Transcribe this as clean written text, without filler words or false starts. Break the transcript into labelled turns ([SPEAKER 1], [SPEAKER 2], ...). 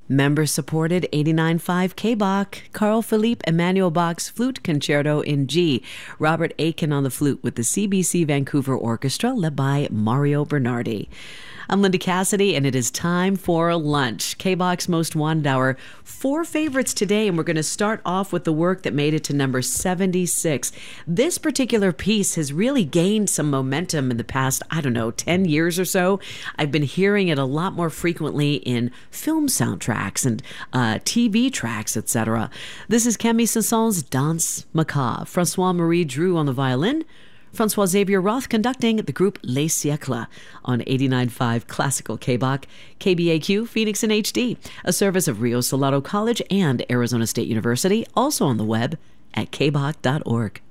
[SPEAKER 1] Member-supported 89.5 K-Bach, Carl Philippe Emanuel Bach's Flute Concerto in G. Robert Aiken on the flute with the CBC Vancouver Orchestra, led by Mario Bernardi. I'm Linda Cassidy, and it is time for lunch. K-Bach's Most Wanted Hour. 4 favorites today, and we're going to start off with the work that made it to number 76. This particular piece has really gained some momentum in the past, 10 years or so. I've been hearing it a lot more frequently in film soundtracks and TV tracks, etc. This is Camille Saint-Saëns' Danse Macabre. François-Marie Dru on the violin. Francois Xavier Roth conducting the group Les Siècles on 89.5 Classical K-Bach, KBAQ, Phoenix in HD, a service of Rio Salado College and Arizona State University, also on the web at kbach.org.